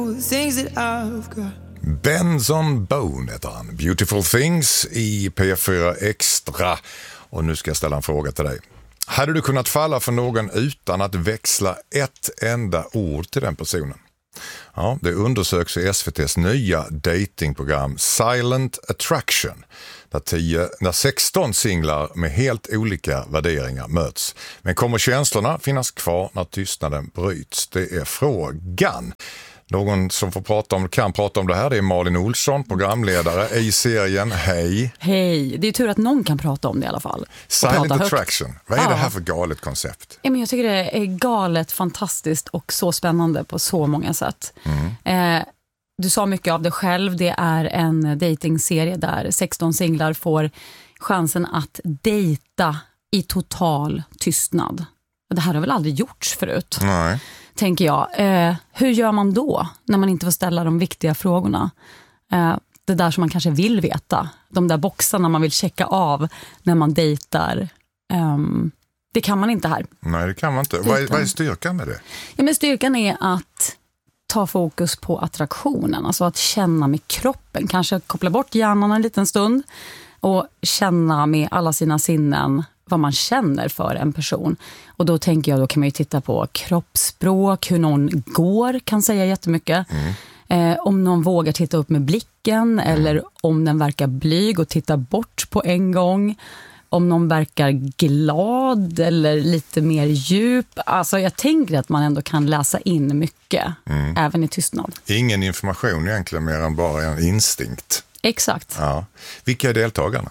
Benson Boone heter han. Beautiful Things i P4 Extra. Och nu ska jag ställa en fråga till dig. Hade du kunnat falla för någon utan att växla ett enda ord till den personen? Ja, det undersöks i SVT:s nya datingprogram Silent Attraction. Där 16 singlar med helt olika värderingar möts. Men kommer känslorna finnas kvar när tystnaden bryts? Det är frågan. Någon som kan prata om det här, det är Malin Olsson, programledare i serien. Hej! Hej, det är tur att någon kan prata om det i alla fall. Silent Attraction, vad är det här för galet koncept? Ja, men jag tycker det är galet, fantastiskt och så spännande på så många sätt. Du sa mycket av det själv, det är en datingserie där 16 singlar får chansen att dejta i total tystnad. Det här har väl aldrig gjorts förut? Nej. Tänker jag. Hur gör man då när man inte får ställa de viktiga frågorna? Det där som man kanske vill veta. De där boxarna man vill checka av när man dejtar. Det kan man inte här. Nej, det kan man inte. Vad är styrkan med det? Ja, men styrkan är att ta fokus på attraktionen. Alltså att känna med kroppen. Kanske koppla bort hjärnan en liten stund. Och känna med alla sina sinnen vad man känner för en person. Och då tänker jag, då kan man ju titta på kroppsspråk, hur någon går kan säga jättemycket. Om någon vågar titta upp med blicken eller om den verkar blyg och titta bort på en gång. Om någon verkar glad eller lite mer djup. Alltså jag tänker att man ändå kan läsa in mycket, även i tystnad. Ingen information egentligen, mer än bara en instinkt. Exakt. Ja. Vilka är deltagarna?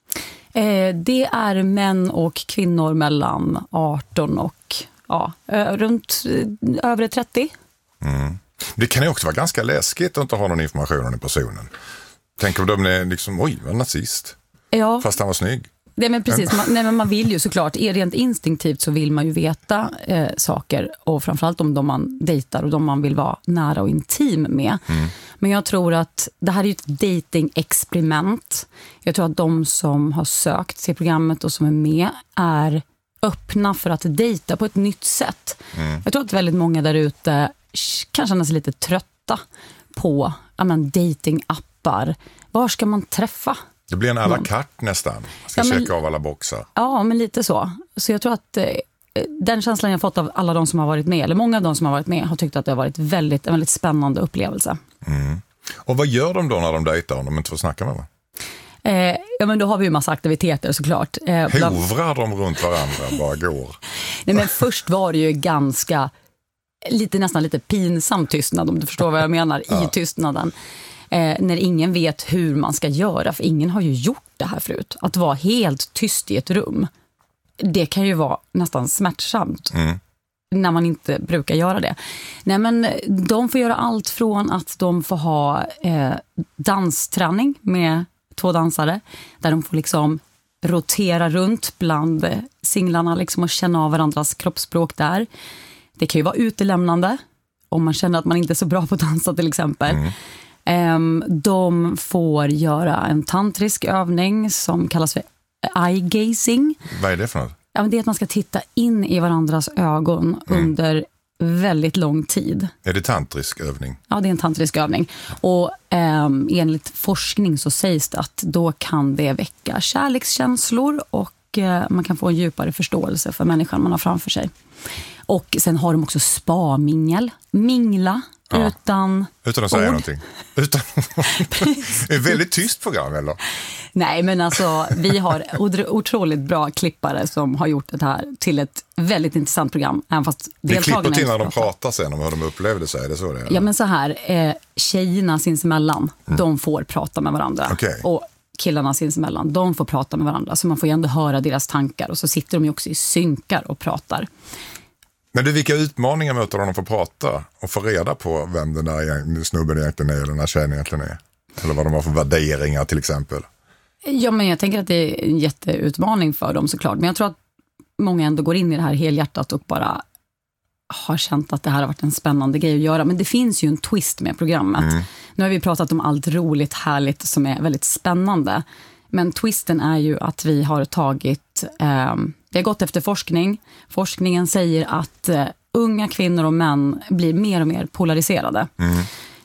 Det är män och kvinnor mellan 18 och runt över 30. Det kan ju också vara ganska läskigt att inte ha någon information om den personen. Tänk om de är liksom, oj, var nazist. Ja. Fast han var snygg. Nej, men precis. Men man vill ju såklart, rent instinktivt så vill man ju veta saker. Och framförallt om de man dejtar och de man vill vara nära och intim med. Men jag tror att det här är ju ett dating-experiment. Jag tror att de som har sökt till programmet och som är med är öppna för att dejta på ett nytt sätt. Jag tror att väldigt många där ute kan känna sig lite trötta på dating-appar. Var ska man träffa? Det blir en à la carte nästan. Man ska checka av alla boxar. Ja, men lite så. Så jag tror att den känslan jag fått av alla de som har varit med, eller många av de som har varit med, har tyckt att det har varit en väldigt spännande upplevelse. Och vad gör de då när de dejtar om de inte får snacka med varandra? Ja, men då har vi ju massa aktiviteter såklart. Hovrar de runt varandra, bara går? Nej, men först var det ju nästan lite pinsam tystnad, om du förstår vad jag menar, i tystnaden. När ingen vet hur man ska göra, för ingen har ju gjort det här förut. Att vara helt tyst i ett rum, det kan ju vara nästan smärtsamt när man inte brukar göra det. Nej, men de får göra allt från att de får ha dansträning med 2 dansare, där de får liksom rotera runt bland singlarna liksom och känna av varandras kroppsspråk där. Det kan ju vara utelämnande om man känner att man inte är så bra på att dansa till exempel. De får göra en tantrisk övning som kallas för eye gazing. Vad är det för något? Ja, men det är att man ska titta in i varandras ögon under väldigt lång tid. Är det tantrisk övning? Ja, det är en tantrisk övning. Och enligt forskning så sägs det att då kan det väcka kärlekskänslor och man kan få en djupare förståelse för människan man har framför sig. Och sen har de också mingla. Utan att säga någonting. Det är ett väldigt tyst program, eller? Nej, men alltså vi har otroligt bra klippare som har gjort det här till ett väldigt intressant program. Även fast det klipper till när de pratar sen om hur de upplevde sig, är det så det är? Ja, men så här, tjejerna sinsemellan, de får prata med varandra. Okay. Och killarna sinsemellan, de får prata med varandra. Så man får ju ändå höra deras tankar. Och så sitter de ju också i synkar och pratar. Men vilka utmaningar möter de att få prata och få reda på vem den där snubben egentligen är eller den där tjejen egentligen är? Eller vad de har för värderingar till exempel? Ja, men jag tänker att det är en jätteutmaning för dem såklart. Men jag tror att många ändå går in i det här helhjärtat och bara har känt att det här har varit en spännande grej att göra. Men det finns ju en twist med programmet. Nu har vi pratat om allt roligt, härligt som är väldigt spännande. Men twisten är ju att vi har tagit... det har gått efter forskning. Forskningen säger att unga kvinnor och män blir mer och mer polariserade.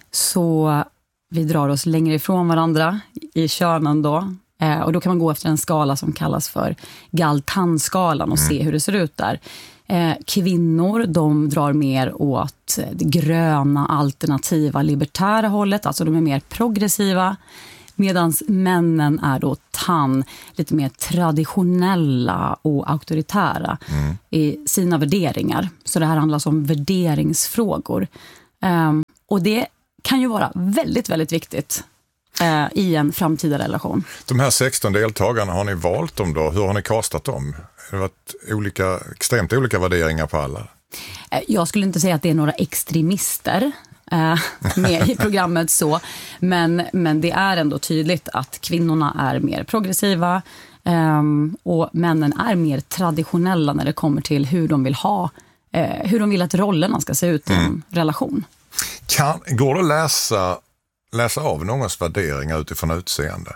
Så vi drar oss längre ifrån varandra i könen då. Och då kan man gå efter en skala som kallas för Galtan-skalan och se hur det ser ut där. Kvinnor, de drar mer åt det gröna, alternativa, libertära hållet. Alltså de är mer progressiva. Medan männen är då lite mer traditionella och auktoritära i sina värderingar. Så det här handlar om värderingsfrågor. Och det kan ju vara väldigt, väldigt viktigt i en framtida relation. De här 16 deltagarna, har ni valt dem då? Hur har ni kastat dem? Det har varit extremt olika värderingar på alla. Jag skulle inte säga att det är några extremister med i programmet så. Men det är ändå tydligt att kvinnorna är mer progressiva och männen är mer traditionella när det kommer till hur de vill att rollerna ska se ut i en relation. Går det att läsa av någons värderingar utifrån utseende?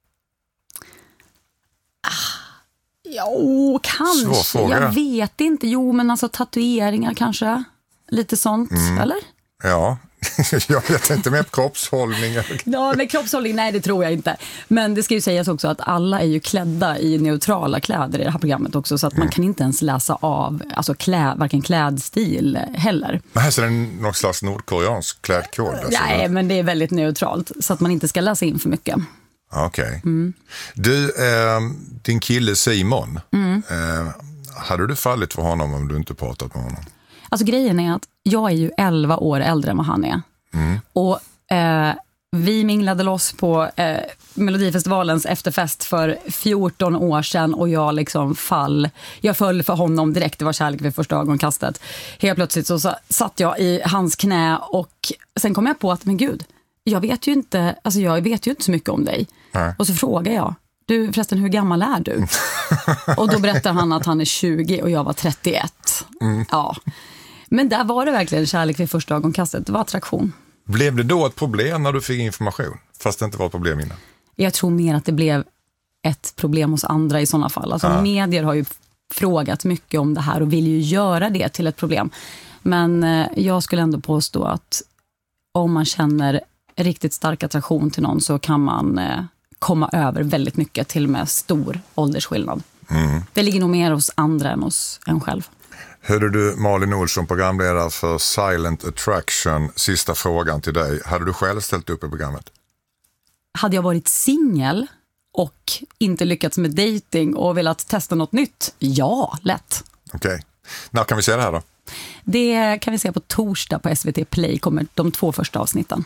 Jo, kanske. Svår fråga. Jag vet inte. Jo, men alltså tatueringar kanske. Lite sånt, eller? Ja, jag vet inte med kroppshållning. Ja, med kroppshållning, nej det tror jag inte. Men det ska ju sägas också att alla är ju klädda i neutrala kläder i det här programmet också. Så att man kan inte ens läsa av alltså varken klädstil heller. Men här ser det någon slags nordkoreansk klädkod. Nej, men det är väldigt neutralt. Så att man inte ska läsa in för mycket. Okej. Du, din kille Simon, hade du fallit för honom om du inte pratat med honom? Alltså grejen är att jag är ju 11 år äldre än vad han är. Och vi minglade loss på Melodifestivalens efterfest för 14 år sedan och jag föll för honom direkt. Det var kärlek vid första ögonkastet. Helt plötsligt så satt jag i hans knä och sen kom jag på att, men gud, jag vet ju inte så mycket om dig. Nej. Och så frågar jag, du förresten, hur gammal är du? Och då berättar han att han är 20 och jag var 31. Ja. Men där var det verkligen kärlek vid första ögonkastet. Det var attraktion. Blev det då ett problem när du fick information? Fast det inte var ett problem innan? Jag tror mer att det blev ett problem hos andra i sådana fall. Alltså medier har ju frågat mycket om det här och vill ju göra det till ett problem. Men jag skulle ändå påstå att om man känner riktigt stark attraktion till någon så kan man komma över väldigt mycket, till och med stor åldersskillnad. Det ligger nog mer hos andra än hos en själv. Hörde du Malin Olsson, programledare för Silent Attraction, sista frågan till dig. Hade du själv ställt upp i programmet? Hade jag varit singel och inte lyckats med dating och velat testa något nytt? Ja, lätt. Okej. När kan vi se det här då? Det kan vi se på torsdag på SVT Play, kommer de 2 första avsnitten.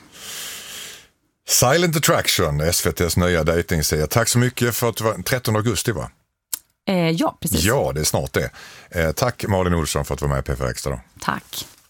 Silent Attraction, SVT:s nya datingserie. Tack så mycket för att det var 13 augusti, va? Ja, precis. Ja, det är snart det. Tack Malin Olsson för att du var med i PFR Extra då. Tack.